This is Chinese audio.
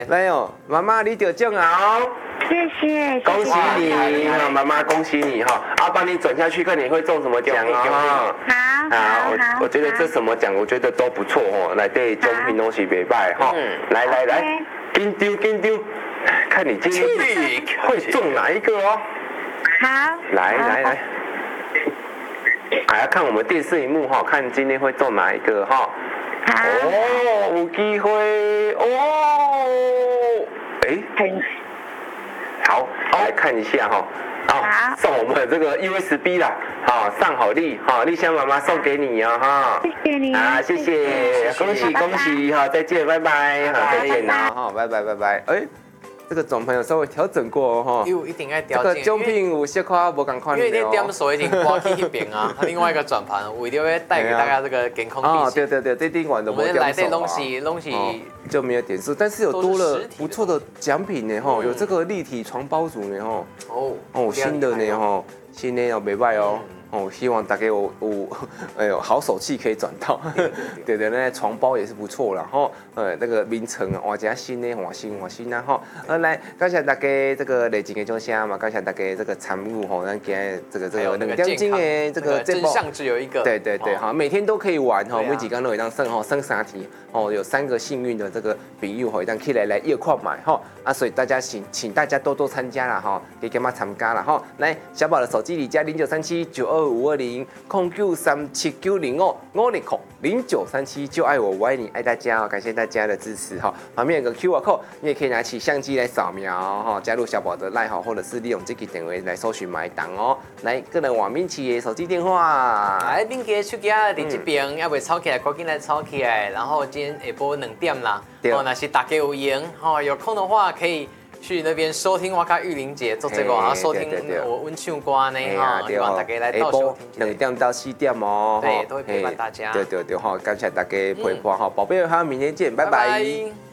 来哦，妈妈你得奖啊！ 谢谢， 恭喜你哈，妈妈恭喜你哈！帮你转下去，看你会中什么奖啊？ 好， 我觉得这什么奖，我觉得都不错哦。来，对，奖品东西别拜哈。来，跟丢，看你今天会中哪一个哦。 好， 来，还要看我们电视荧幕哈，看今天会中哪一个哈。哦，有机会哦。好，来看一下哈。好，送我们的这个 USB 啦，上好利，丽香妈妈送给你哦哈。 谢谢你。 谢谢，恭喜哈，再见，拜拜，再见哈，拜拜。这个总朋友稍微调整过哦哈。 一定要调整。 这个奖品有些块无共款的哦。 因为那点数已经挂去那边啊，另外一个转盘为了要带给大家这个健康必须。 对，这顶碗都没点数啊。 来这东西就没有点数，但是有多了不错的奖品呢哈，有这个立体床包组呢哈。新的呢哈，新的要没卖哦。希望大家有好手气可以转到，对，那床包也是不错啦哈，那个名称啊，哇加新的换新啊哈，来感谢大家这个累积的奖项嘛，感谢大家这个参与吼，咱今日这个2点钟的这个真相只有一个， 对哈，每天都可以玩哈，每几天都会当算3题有3个幸运的这个朋友会当起来一块买哈，所以大家请大家多多参加啦哈，给干嘛参加啦哈，来小宝的手机里加09379520，0937905560090937就爱我爱你爱大家哦，感谢大家的支持哈。旁边有个 QR code， 你也可以拿起相机来扫描哈，加入小宝的赖哈，或者是利用这个电话来搜寻买档哦。来，个人网民企业手机电话， 来，恁家手机在这边，还未抄起来，赶紧来抄起来。然后今天下晡2点啦，那是大家有闲有空的话可以。去那边收听我跟玉玲姐做这个，然后收听我温唱歌呢哈，希望大家来到收听。 2点到4点哦， 对，都会陪伴大家。 对哈，感谢大家陪伴哈，宝贝，好，明天见，拜拜。